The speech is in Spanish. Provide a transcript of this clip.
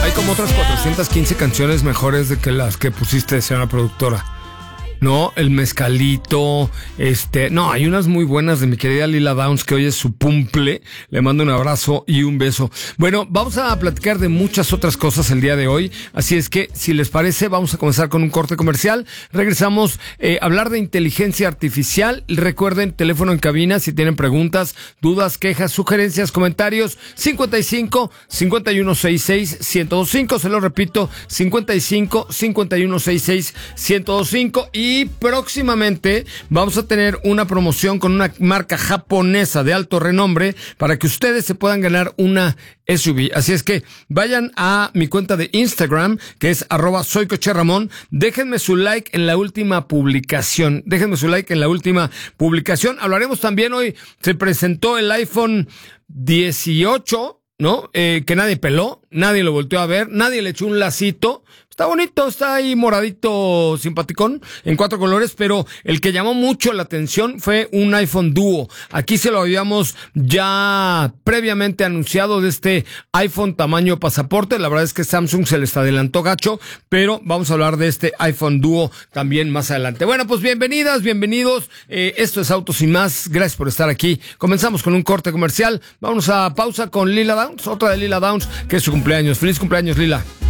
Hay como otras 415 canciones mejores de que las que pusiste, señora productora. No, el mezcalito, no, hay unas muy buenas de mi querida Lila Downs, que hoy es su cumple. Le mando un abrazo y un beso. Bueno, vamos a platicar de muchas otras cosas el día de hoy, así es que, si les parece, vamos a comenzar con un corte comercial. Regresamos a hablar de inteligencia artificial. Recuerden, teléfono en cabina, si tienen preguntas, dudas, quejas, sugerencias, comentarios, 55 5166 1025, se lo repito, 55 5166 1025. Y próximamente vamos a tener una promoción con una marca japonesa de alto renombre para que ustedes se puedan ganar una SUV. Así es que vayan a mi cuenta de Instagram, que es @soycocherramón. Déjenme su like en la última publicación. Hablaremos también hoy, se presentó el iPhone 18, ¿no? Que nadie peló, nadie lo volteó a ver, nadie le echó un lacito. Está bonito, está ahí moradito, simpaticón, en 4 colores, pero el que llamó mucho la atención fue un iPhone Duo. Aquí se lo habíamos ya previamente anunciado, de este iPhone tamaño pasaporte. La verdad es que Samsung se les adelantó gacho, pero vamos a hablar de este iPhone Duo también más adelante. Bueno, pues bienvenidas, bienvenidos. Esto es Autos y Más. Gracias por estar aquí. Comenzamos con un corte comercial. Vamos a pausa con Lila Downs, otra de Lila Downs, que es su cumpleaños. Feliz cumpleaños, Lila.